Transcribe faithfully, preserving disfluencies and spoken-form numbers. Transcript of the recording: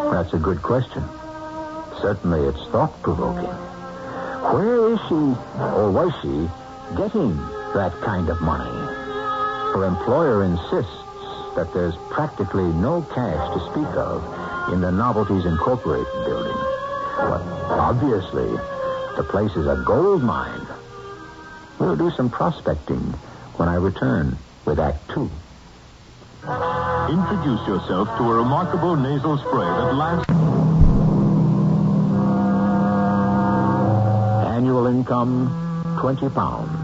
That's a good question. Certainly it's thought-provoking. Where is she, or was she, getting that kind of money? Her employer insists that there's practically no cash to speak of in the Novelties Incorporated building. But obviously, the place is a gold mine. We'll do some prospecting when I return with Act Two. Introduce yourself to a remarkable nasal spray that lasts... Annual income, twenty pounds.